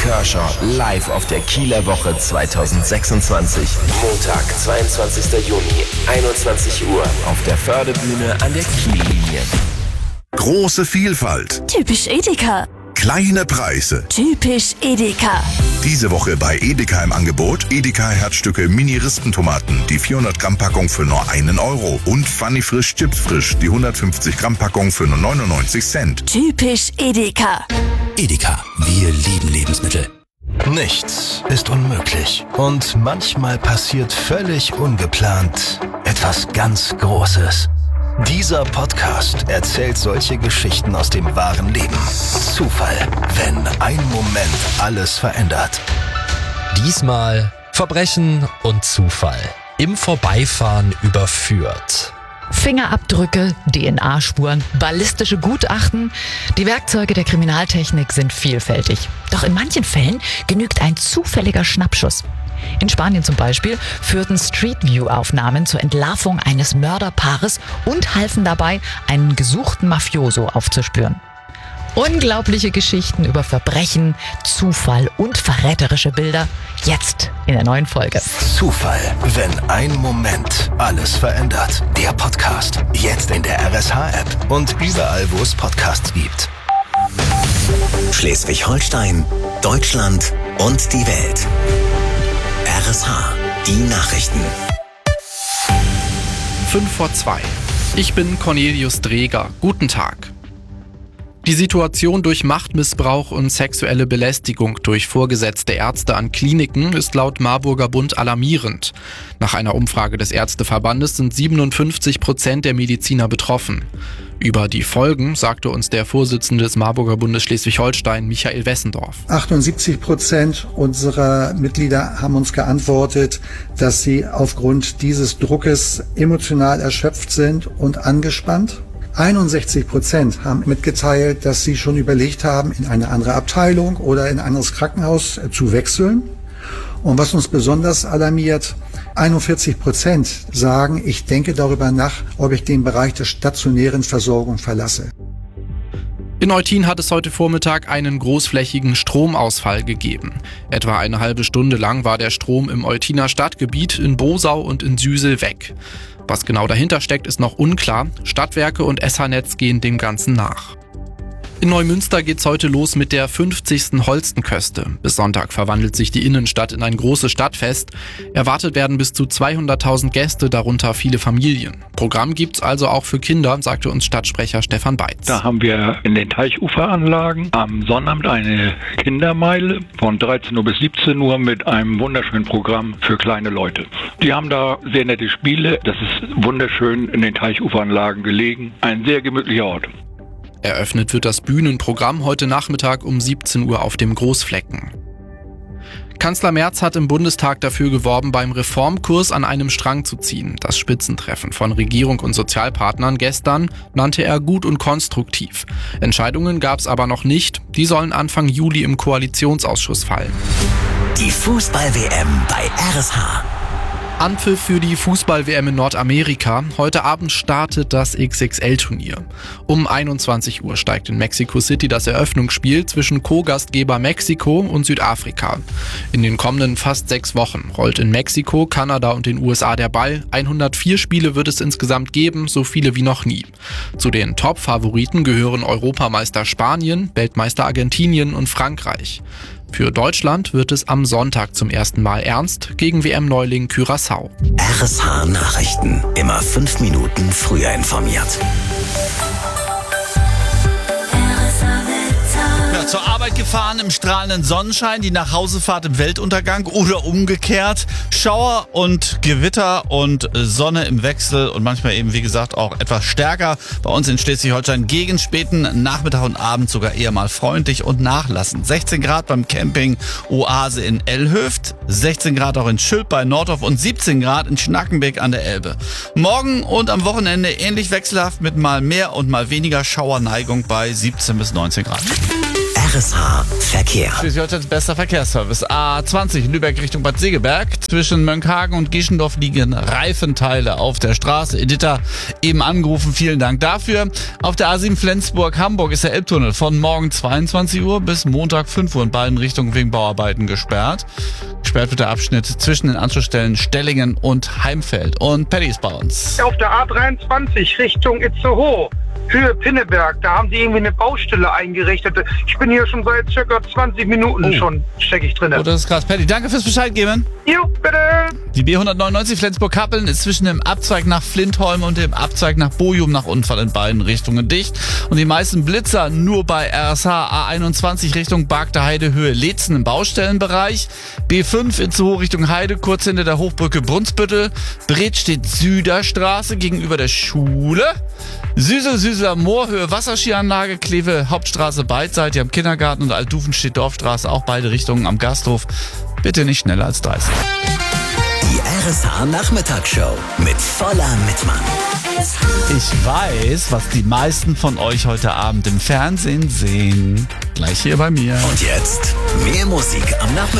Kershaw live auf der Kieler Woche 2026. Montag, 22. Juni, 21 Uhr auf der Förderbühne an der Kiellinie. Große Vielfalt. Typisch Edeka. Kleine Preise. Typisch Edeka. Diese Woche bei Edeka im Angebot Edeka Herzstücke Mini-Rispentomaten, die 400 Gramm Packung für nur 1 Euro und Funny Frisch Chips Frisch, die 150 Gramm Packung für nur 99 Cent. Typisch Edeka. Edeka, wir lieben Lebensmittel. Nichts ist unmöglich und manchmal passiert völlig ungeplant etwas ganz Großes. Dieser Podcast erzählt solche Geschichten aus dem wahren Leben. Zufall, wenn ein Moment alles verändert. Diesmal Verbrechen und Zufall. Im Vorbeifahren überführt. Fingerabdrücke, DNA-Spuren, ballistische Gutachten. Die Werkzeuge der Kriminaltechnik sind vielfältig. Doch in manchen Fällen genügt ein zufälliger Schnappschuss. In Spanien zum Beispiel führten Street View-Aufnahmen zur Entlarvung eines Mörderpaares und halfen dabei, einen gesuchten Mafioso aufzuspüren. Unglaubliche Geschichten über Verbrechen, Zufall und verräterische Bilder, jetzt in der neuen Folge. Zufall, wenn ein Moment alles verändert. Der Podcast, jetzt in der RSH-App und überall, wo es Podcasts gibt. Schleswig-Holstein, Deutschland und die Welt. RSH, die Nachrichten. 5:02. Ich bin Cornelius Dreger. Guten Tag. Die Situation durch Machtmissbrauch und sexuelle Belästigung durch vorgesetzte Ärzte an Kliniken ist laut Marburger Bund alarmierend. Nach einer Umfrage des Ärzteverbandes sind 57% der Mediziner betroffen. Über die Folgen sagte uns der Vorsitzende des Marburger Bundes Schleswig-Holstein, Michael Wessendorf. 78% unserer Mitglieder haben uns geantwortet, dass sie aufgrund dieses Druckes emotional erschöpft sind und angespannt. 61% haben mitgeteilt, dass sie schon überlegt haben, in eine andere Abteilung oder in ein anderes Krankenhaus zu wechseln. Und was uns besonders alarmiert, 41% sagen, ich denke darüber nach, ob ich den Bereich der stationären Versorgung verlasse. In Eutin hat es heute Vormittag einen großflächigen Stromausfall gegeben. Etwa eine halbe Stunde lang war der Strom im Eutiner Stadtgebiet in Bosau und in Süsel weg. Was genau dahinter steckt, ist noch unklar. Stadtwerke und SH-Netz gehen dem Ganzen nach. In Neumünster geht's heute los mit der 50. Holstenköste. Bis Sonntag verwandelt sich die Innenstadt in ein großes Stadtfest. Erwartet werden bis zu 200.000 Gäste, darunter viele Familien. Programm gibt's also auch für Kinder, sagte uns Stadtsprecher Stefan Beitz. Da haben wir in den Teichuferanlagen am Sonnabend eine Kindermeile von 13 Uhr bis 17 Uhr mit einem wunderschönen Programm für kleine Leute. Die haben da sehr nette Spiele. Das ist wunderschön in den Teichuferanlagen gelegen. Ein sehr gemütlicher Ort. Eröffnet wird das Bühnenprogramm heute Nachmittag um 17 Uhr auf dem Großflecken. Kanzler Merz hat im Bundestag dafür geworben, beim Reformkurs an einem Strang zu ziehen. Das Spitzentreffen von Regierung und Sozialpartnern gestern nannte er gut und konstruktiv. Entscheidungen gab es aber noch nicht. Die sollen Anfang Juli im Koalitionsausschuss fallen. Die Fußball-WM bei RSH. Anpfiff für die Fußball-WM in Nordamerika. Heute Abend startet das XXL-Turnier. Um 21 Uhr steigt in Mexico City das Eröffnungsspiel zwischen Co-Gastgeber Mexiko und Südafrika. In den kommenden fast 6 Wochen rollt in Mexiko, Kanada und den USA der Ball. 104 Spiele wird es insgesamt geben, so viele wie noch nie. Zu den Top-Favoriten gehören Europameister Spanien, Weltmeister Argentinien und Frankreich. Für Deutschland wird es am Sonntag zum ersten Mal ernst gegen WM-Neuling Curaçao. RSH Nachrichten. Immer 5 Minuten früher informiert. Zur Arbeit gefahren im strahlenden Sonnenschein, die Nachhausefahrt im Weltuntergang oder umgekehrt. Schauer und Gewitter und Sonne im Wechsel und manchmal eben, wie gesagt, auch etwas stärker. Bei uns in Schleswig-Holstein gegen späten Nachmittag und Abend sogar eher mal freundlich und nachlassend. 16 Grad beim Camping Oase in Ellhöft, 16 Grad auch in Schülp bei Nordorf und 17 Grad in Schnackenbeck an der Elbe. Morgen und am Wochenende ähnlich wechselhaft mit mal mehr und mal weniger Schauerneigung bei 17 bis 19 Grad. RSH Verkehr. Schleswig-Holsteins bester Verkehrsservice. A20 Lübeck Richtung Bad Segeberg. Zwischen Mönckehagen und Gischendorf liegen Reifenteile auf der Straße. Editha eben angerufen, vielen Dank dafür. Auf der A7 Flensburg-Hamburg ist der Elbtunnel von morgen 22 Uhr bis Montag 5 Uhr in beiden Richtungen wegen Bauarbeiten gesperrt. Gesperrt wird der Abschnitt zwischen den Anschlussstellen Stellingen und Heimfeld. Und Paddy ist bei uns. Auf der A23 Richtung Itzehoe, Höhe Pinneberg, da haben die irgendwie eine Baustelle eingerichtet. Ich bin hier schon seit circa 20 Minuten schon, stecke ich drin. Oh, das ist krass. Paddy, danke fürs Bescheid geben. Jo, bitte. Die B199 Flensburg-Kappeln ist zwischen dem Abzweig nach Flintholm und dem Abzweig nach Bochum nach Unfall in beiden Richtungen dicht. Und die meisten Blitzer nur bei RSH A21 Richtung Barkter Heide Höhe Leetzen im Baustellenbereich. B5 Itzehoe Richtung Heide, kurz hinter der Hochbrücke Brunsbüttel. Breth steht Süderstraße gegenüber der Schule. Süßer Moorhöhe Wasserskianlage, Kleve Hauptstraße beidseitig am Kindergarten und Altdufen steht Dorfstraße, auch beide Richtungen am Gasthof. Bitte nicht schneller als 30. Die RSH Nachmittagsshow mit Voller Mittmann. Ich weiß, was die meisten von euch heute Abend im Fernsehen sehen. Gleich hier bei mir. Und jetzt mehr Musik am Nachmittag.